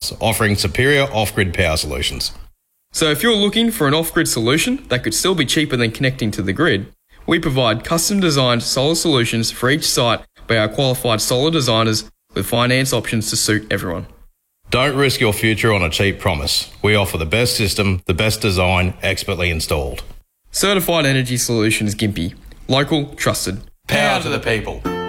Sales, offering superior off-grid power solutions. So if you're looking for an off-grid solution that could still be cheaper than connecting to the grid, we provide custom-designed solar solutions for each site by our qualified solar designers with finance options to suit everyone. Don't risk your future on a cheap promise. We offer the best system, the best design, expertly installed. Certified Energy Solutions Gympie. Local, trusted. Power to the people.